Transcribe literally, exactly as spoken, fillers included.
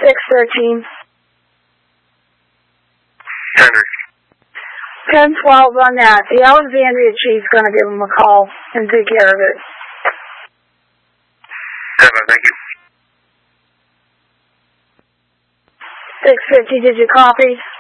six thirteen. Henry. ten twelve on that. The Alexandria chief's going to give him a call and take care of it. Seven, thank you. six fifty, did you copy?